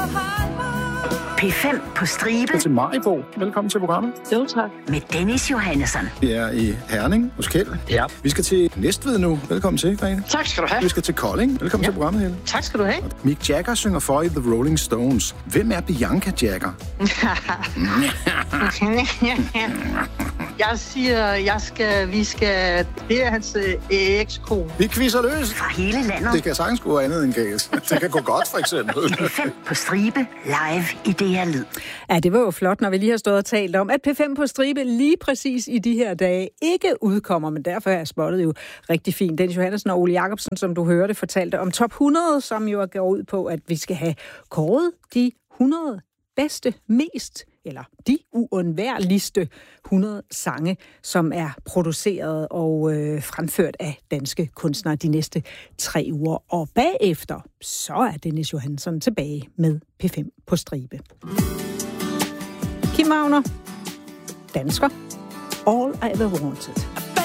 P5 på stribe. Til Maribo. Velkommen til programmet. Jo, tak. Med Dennis Johannesson. Vi er i Herning hos Kjeld. Ja. Vi skal til Næstved nu. Velkommen til, Grete. Tak skal du have. Vi skal til Kolding. Velkommen til programmet, Helle. Tak skal du have. Mick Jagger synger for i The Rolling Stones. Hvem er Bianca Jagger? Jeg siger, vi skal... Det er hans ekskone. Vi quizzer løs. Fra hele landet. Det kan sagtens gå andet end galt. Det kan gå godt, for eksempel. P5 på stribe. Live i DR Lyd. Ja, det var jo flot, når vi lige har stået og talt om, at P5 på stribe lige præcis i de her dage ikke udkommer, men derfor er spottet jo rigtig fint. Dennis Johannesson og Ole Jacobsen, som du hørte, fortalte om top 100, som jo går ud på, at vi skal have kåret de 100 bedste, eller de uundværligste 100 sange, som er produceret og fremført af danske kunstnere de næste 3 uger. Og bagefter, så er Dennis Johannesson tilbage med P5 på stribe. Kim Wagner, dansker, All I Ever Wanted.